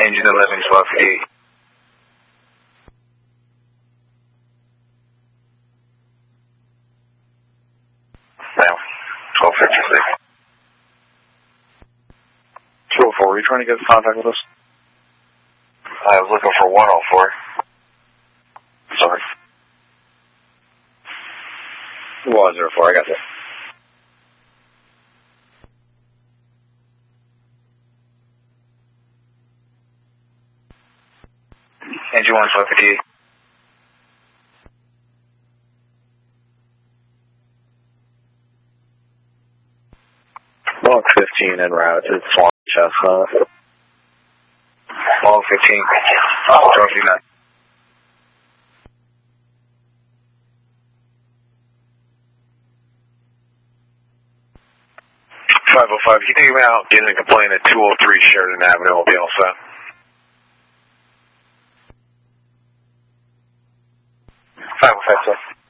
Engine 11, 1258. Now, 1256. 204, are you trying to get in contact with us? I was looking for 104. Sorry. 104, I got that. Engine 1, 1258. Log 15 en route to Swan Chestnut. Log 15. 1259. 505, can you take me out, getting a complaint at 203 Sheridan Avenue, will be all set. 505, sir.